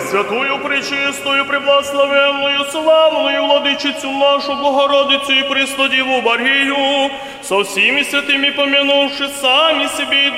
Пресвятую, пречистую, преблагословенную, славную владычицу нашу Богородицу и Преснодеву Марию, со всеми святыми помянувши сами себе и